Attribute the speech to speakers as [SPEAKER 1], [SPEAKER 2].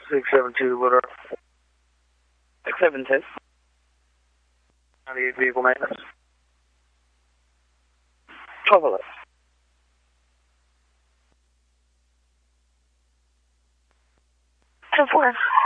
[SPEAKER 1] 672, what are
[SPEAKER 2] 672.
[SPEAKER 1] 98 vehicle maintenance?
[SPEAKER 2] 1211.
[SPEAKER 3] Ten four.